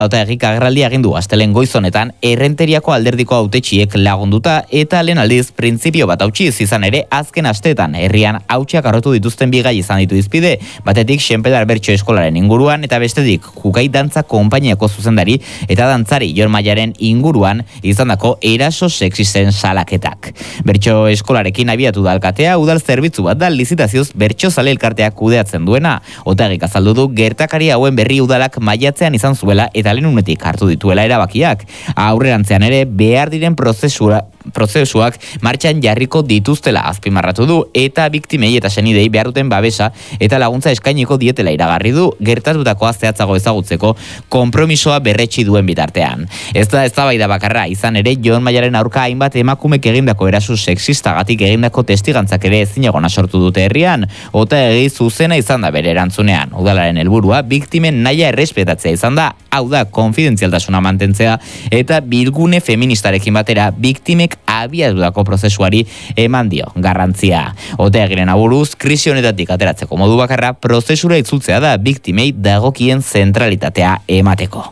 eta egik agerraldia egin du astelen goizonetan Errenteriako alderdiko hautetsiek lagunduta eta lehen aldiz printzipio bat hautsi izan ere azken asteetan herrian hautsak arrotu dituzten bi gai izan ditu izpide, batetik Xenpedar Bertso eskolaren inguruan eta bestetik Jukai Dantza konpainiako zuzendari eta dantzari Jon Maiaren inguruan izandako eraso sexisten salaketak. Bertso eskolarekin abiatu da alkatea, udal zerbitzu bat da lizitazioz bertsozale elkarteak kudeatzen duena. Otegik azaldu du gertakari hauen berri udalak maiatzean izan zuela eta lehen unetik hartu dituela erabakiak. Aurrerantzean ere behar diren prozesuak martxan jarriko dituztela azpimarratu du eta biktimei eta senidei behar duten babesa eta laguntza eskainiko dietela iragarri du gertatutakoa zehatzago ezagutzeko konpromisoa berretsi duen bitartean. Ez da eztabaida bakarra izan ere Jon Maiaren aurka hainbat emakumek egindako eraso sexistagatik egindako testigantzak ere ezinegona sortu dute herrian, Otegi zuzena izan da bere erantzunean. Udalaren helburua biktimen nahia errespetatzea izan da, hau da konfidentzialtasuna mantentzea eta bilgune feministarekin batera biktimek abiatutako prozesuari eman dio garrantzia. Otegiren aburuz, krisi honetatik ateratzeko modu bakarra prozesura itzultzea da biktimei dagokien zentralitatea emateko.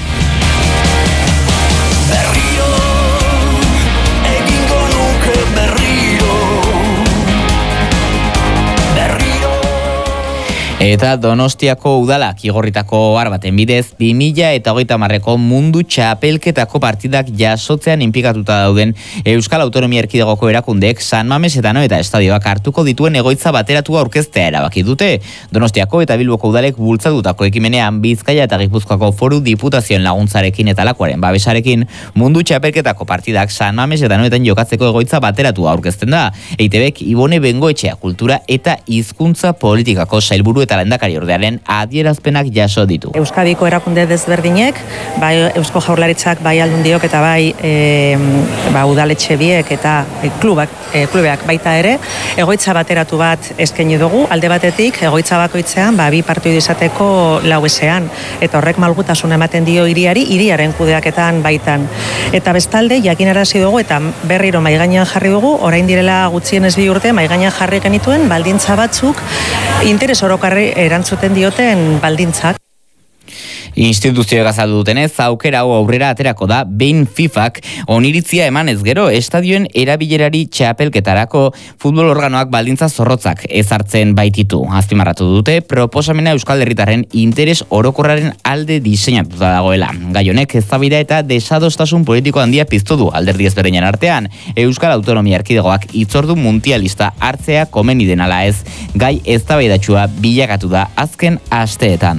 Eta Donostiako udalak igorritako baten bidez 2030ko mundu txapelketako partidak jasotzean inplikatuta dauden Euskal Autonomia Erkidegoko erakundeek San Mames eta Anoeta estadioak hartuko dituen egoitza bateratua aurkeztea erabaki dute. Donostiako eta Bilboko udalek bultzatutako ekimenean Bizkaia eta Gipuzkoako Foru Diputazioen laguntzarekin eta lakuaren babesarekin mundu txapelketako partidak San Mames eta Anoetan jokatzeko egoitza bateratua aurkezten da. EITBek Ibone Bengoetxea kultura eta hizkuntza politikako sailburu eta lehendakari ordearen adierazpenak jaso ditu. Euskadiko erakunde desberdinek, bai Eusko Jaurlaritzak, bai Aldundiok eta bai udaletxe biek eta klubeak baita ere, egoitza bateratu bat eskaini dugu, alde batetik egoitza bakoitzean bi partidu izateko lauesean, eta horrek malgutasun ematen dio hiriaren kudeaketan baitan. Eta bestalde, jakinarazi dugu eta berriro maigainean jarri dugu, orain direla gutxienez 2 urte maigainean jarri genituen baldintza batzuk interes orokarri erantzuten dioten baldintzak. Instituzioek azaldu dutenez, aukera hau aurrera aterako da behin FIFAk oniritzia emanez gero estadioen erabilerari txapelketarako futbol organoak baldintza zorrotzak ezartzen baititu. Azpimarratu dute proposamena Euskal Herritarren interes orokorraren alde diseinatuta dagoela. Gai honek eztabaida eta desadostasun politiko handia piztu du alderdi ezberdinen artean. Euskal Autonomia Erkidegoak hitzordu mundialista hartzea komeni den ala ez, gai eztabaidatsua bilakatu da azken asteetan.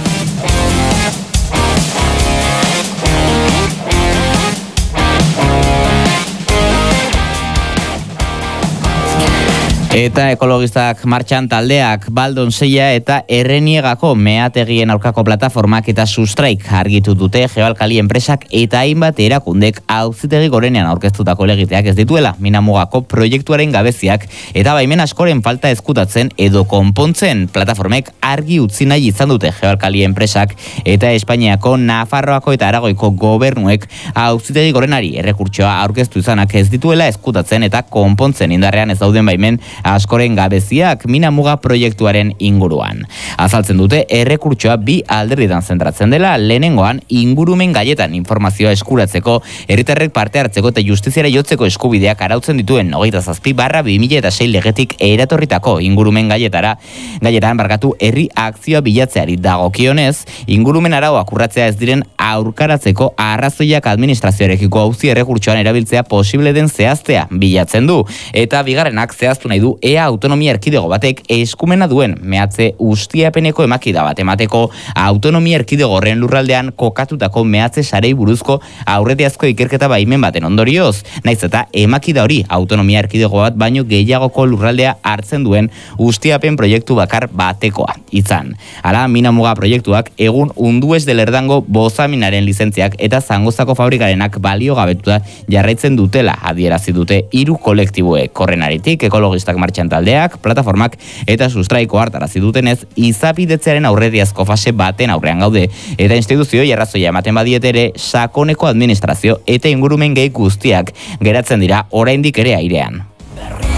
Eta ekologistak martxan taldeak Baldon Seia eta Erreniegako meategien aurkako plataformak eta sustraik argitu dute geoalkali enpresak eta hainbat erakundek auzitegi gorenean aurkeztutako legiteak ez dituela Minamugako proiektuaren gabeziak eta baimen askoren falta ezkutatzen edo konpontzen. Plataformek argi utzi nahi izan dute geoalkali enpresak eta Espainiako, Nafarroako eta Aragoiko gobernuek auzitegi gorenari errekurtsoa aurkeztu izanak ez dituela ezkutatzen eta konpontzen indarrean ez dauden baimen askoren gabeziak Minamuga proiektuaren inguruan. Azaltzen dute errekurtsoa 2 alderditan zentratzen dela, lehenengoan ingurumen gaietan informazioa eskuratzeko, herritarrek parte hartzeko eta justiziara jotzeko eskubideak arautzen dituen 27/2006 legetik eratorritako ingurumen gaietan herri akzioa bilatzeari dagokionez, ingurumen arauak urratzea ez diren aurkaratzeko arrazoiak administrazioarekiko auzi errekurtsoan erabiltzea posible den zehaztea bilatzen du, eta bigarrenak zehaztu nahi du ea autonomia erkidego batek eskumena duen mehatze ustiapeneko emakida bat emateko autonomia erkidego horren lurraldean kokatutako mehatze sarei buruzko aurretiazko ikerketa baimen baten ondorioz, naiz eta emakida hori autonomia erkidego bat baino gehiagoko lurraldea hartzen duen ustiapen proiektu bakar batekoa izan. Hala, Minamuga proiektuak egun Undues del Erdango bozaminaren lizentziak eta Zangozako fabrikarenak balio gabetuta jarraitzen dutela adierazi dute 3 kolektiboek. Horrenaritik ekologistak martxan taldeak, plataformak eta sustraiko hartarazi dutenez, izapidetzearen aurretiazko fase baten aurrean gaude, eta instituzioi arrazoia ematen badiet ere, sakoneko administrazio eta ingurumen gehi guztiak geratzen dira oraindik ere airean.